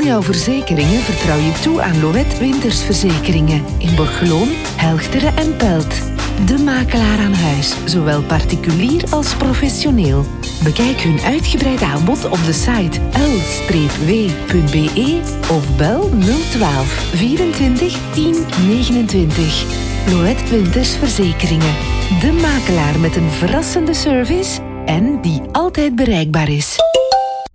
jouw verzekeringen vertrouw je toe aan Loët Wintersverzekeringen in Borgeloon, Helchteren en Pelt. De makelaar aan huis, zowel particulier als professioneel. Bekijk hun uitgebreid aanbod op de site l-w.be of bel 012 24 10 29. Loët Wintersverzekeringen. De makelaar met een verrassende service en die altijd bereikbaar is.